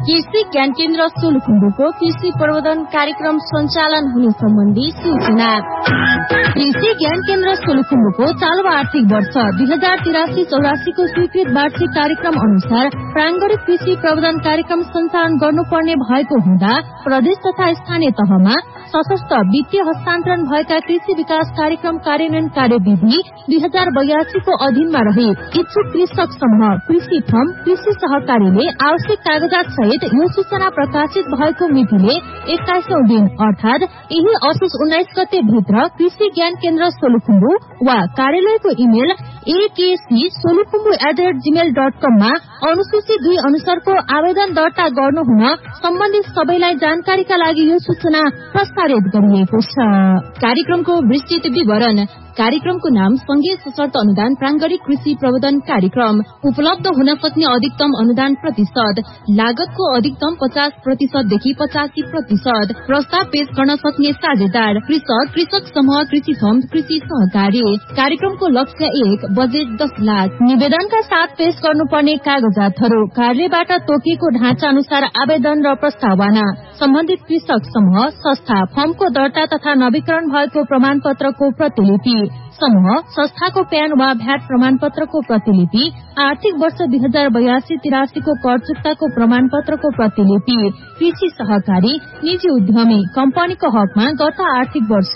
कृषि ज्ञान केन्द्र सोलुखुम्बुको कृषि प्रबन्धन कार्यक्रम सञ्चालन हुने सम्बन्धी सूचना। कृषि ज्ञान केन्द्र सोलुखुम्बुको चालु आर्थिक वर्ष 2083-84 को स्वीकृत वार्षिक कार्यक्रम अनुसार प्राङ्गणिक कृषि प्रबन्धन कार्यक्रम सञ्चालन गर्नुपर्ने भएको हुँदा प्रदेश तथा स्थानीय तहमा सशस्त्र वित्तीय हस्तान्तरण भएका कृषि विकास कार्यक्रम कार्यान्वयन कार्यविधि 2082 को अधीनमा रहे इच्छुक कृषक समूह कृषि फर्म कृषि सहकारीले आवश्यक कागजात सहित यो सूचना प्रकाशित भएको मितिले 21औं दिन अर्थात यही असोज 19 गते भित्र कृषि ज्ञान केन्द्र सोलुखुम्बु वा कार्यालयको इमेल akcsolukhumbu@gmail.com मा अनुसूची 2 अनुसारको आवेदन दर्ता गर्नुहुन सम्बन्धित सबैलाई जानकारीका लागि यो सूचना प्रसारित गरिएको छ। कार्यक्रमको विस्तृत विवरण। कार्यक्रमको नाम संघीय सशर्त अनुदान प्राङ्गणिक कृषि प्रबन्धन कार्यक्रम। उपलब्ध हुन सक्ने अधिकतम अनुदान प्रतिशत, लागतको अधिकतम 50% देखि 85%। प्रस्ताव पेश गर्न सक्ने साझेदार कृषक, कृषक समूह, कृषि फर्म, कृषि सहकारी। कार्यक्रमको लक्ष्य 1, बजेट 10 लाख। निवेदनका साथ पेश गर्नुपर्ने कागजातहरू कार्यबाट तोकिएको ढाँचा अनुसार आवेदन र प्रस्तावना, सम्बन्धित कृषक समूह संस्था फर्मको दर्ता तथा नवीकरण भएको प्रमाणपत्रको प्रतिलिपि, समूह संस्थाको प्यान वा भ्याट प्रमाणपत्रको प्रतिलिपि, आर्थिक वर्ष 2082-83 को कर चुक्ताको प्रमाणपत्रको प्रतिलिपि, कृषि सहकारी निजी उद्यमी कम्पनीको हकमा गत आर्थिक वर्ष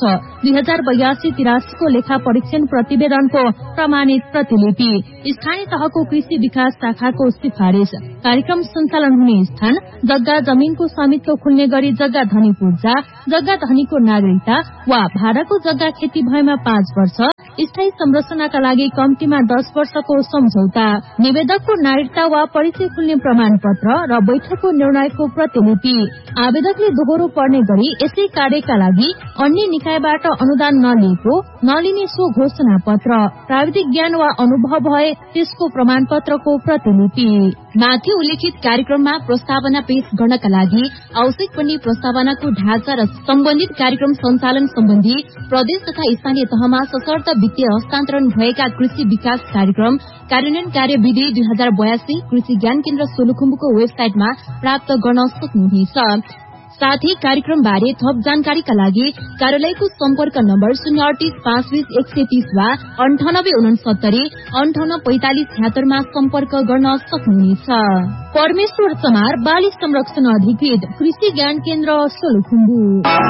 2082-83 को लेखा परीक्षण प्रतिवेदनको प्रमाणित प्रतिलिपि, स्थानीय तहको कृषि विकास शाखाको सिफारिश। कार्यक्रम सञ्चालन हुने स्थान जग्गा जमीनको स्वामित्व खुल्ने गरी जग्गा धनी पूर्जा, जग्गा धनीको नागरिकता वा भाडाको जग्गा खेती भएमा 5 वर्ष, स्थायी संरचनाका लागि कम्तीमा 10 वर्षको सम्झौता, निवेदकको नागरिकता वा परिचय खुल्ने प्रमाणपत्र र बैठकको निर्णयको प्रतिलिपि। आवेदकले दोहोरो पर्ने गरी यसै कार्यका लागि अन्य निकायबाट अनुदान नलिने सो घोषणा पत्र, प्राविधिक ज्ञान वा अनुभव भए त्यसको प्रमाणपत्रको प्रतिलिपि। माथि उल्लेखित कार्यक्रममा प्रस्तावना पेश गर्नका लागि आवश्यक पर्ने प्रस्तावनाको ढाँचा र सम्बन्धित कार्यक्रम सञ्चालन सम्बन्धी प्रदेश तथा स्थानीय तहमा सशर्त वित्तीय हस्तान्तरण भएका कृषि विकास कार्यक्रम कार्यान्वयन कार्यविधि 2082 कृषि ज्ञान केन्द्र सोलुखुम्बुको वेबसाइटमा प्राप्त गर्न सक्नुहुनेछ। साथै कार्यक्रम बारे थप जानकारीका लागि कार्यालयको सम्पर्क नम्बर 038 520 130 वा 9869 5845 76 मा सम्पर्क गर्न सक्नुहुनेछ। परमेश्वर चमार, बाली संरक्षण अधिकृत, कृषि ज्ञान केन्द्र सोलुखुम्बु।